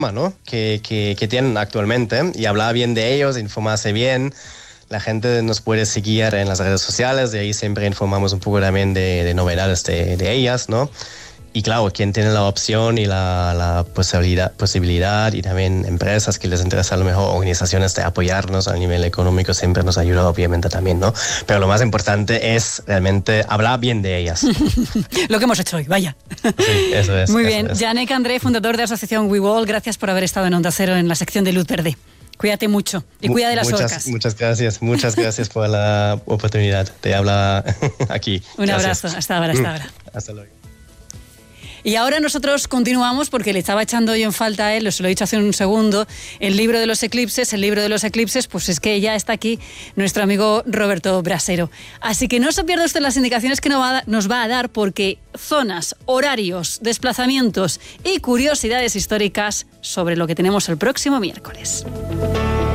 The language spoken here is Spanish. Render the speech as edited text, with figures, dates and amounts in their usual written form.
¿no? que tienen actualmente y hablar bien de ellos, informarse bien. La gente nos puede seguir en las redes sociales, de ahí siempre informamos un poco también de novedades de ellas, ¿no? Y claro, quien tiene la opción y la posibilidad y también empresas que les interesa a lo mejor organizaciones de apoyarnos a nivel económico siempre nos ayuda obviamente también, ¿no? Pero lo más importante es realmente hablar bien de ellas. Lo que hemos hecho hoy, vaya. Sí, eso es. Muy bien. Yannick André, fundador de Asociación WeWall, gracias por haber estado en Onda Cero en la sección de Luz Verde. Cuídate mucho y cuida de las orcas. Muchas gracias por la oportunidad de hablar aquí. Un abrazo, hasta ahora. Hasta luego. Y ahora nosotros continuamos porque le estaba echando yo en falta a él, se lo he dicho hace un segundo, el libro de los eclipses, pues es que ya está aquí nuestro amigo Roberto Brasero. Así que no se pierda usted las indicaciones que nos va a dar, porque zonas, horarios, desplazamientos y curiosidades históricas sobre lo que tenemos el próximo miércoles.